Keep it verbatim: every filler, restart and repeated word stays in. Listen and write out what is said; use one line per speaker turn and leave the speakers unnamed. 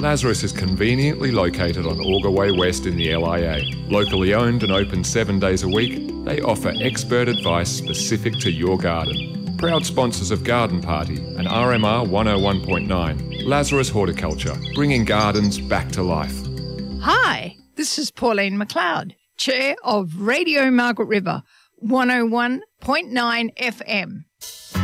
Lazarus is conveniently located on Auger Way West in the L I A. Locally owned and open seven days a week, they offer expert advice specific to your garden. Proud sponsors of Garden Party and R M R one oh one point nine, Lazarus Horticulture, bringing gardens back to life.
Hi, this is Pauline McLeod, Chair of Radio Margaret River, one oh one point nine F M.